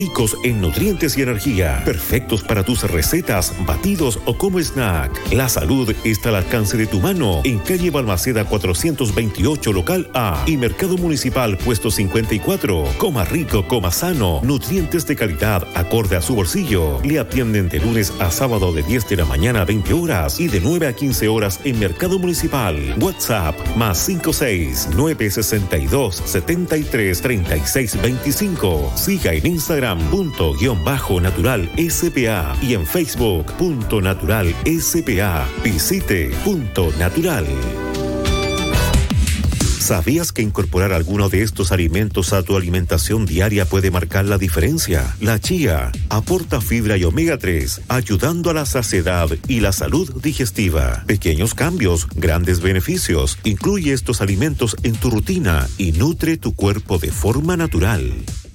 Ricos en nutrientes y energía, perfectos para tus recetas, batidos o como snack. La salud está al alcance de tu mano en calle Balmaceda 428 local A y Mercado Municipal puesto 54. Coma rico, coma sano, nutrientes de calidad acorde a su bolsillo. Le atienden de lunes a sábado de 10 de la mañana a 20 horas y de 9 a 15 horas en Mercado Municipal. WhatsApp +56 962 73 36 25. Siga en Instagram _natural SPA y en Facebook .natural SPA. Visite .natural. ¿Sabías que incorporar alguno de estos alimentos a tu alimentación diaria puede marcar la diferencia? La chía aporta fibra y omega 3, ayudando a la saciedad y la salud digestiva. Pequeños cambios, grandes beneficios. Incluye estos alimentos en tu rutina y nutre tu cuerpo de forma natural.